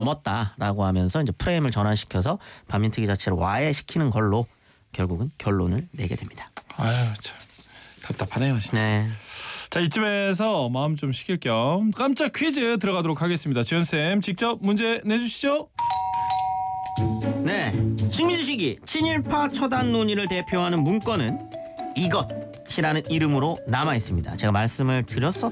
넘었다라고 하면서 이제 프레임을 전환시켜서 반민특위 자체를 와해시키는 걸로 결국은 결론을 내게 됩니다. 아유 참 답답하네요 진짜. 네. 자 이쯤에서 마음 좀 식힐 겸 깜짝 퀴즈 들어가도록 하겠습니다. 지현쌤 직접 문제 내주시죠. 네. 식민지 시기 친일파 처단 논의를 대표하는 문건은 이것이라는 이름으로 남아 있습니다. 제가 말씀을 드렸었던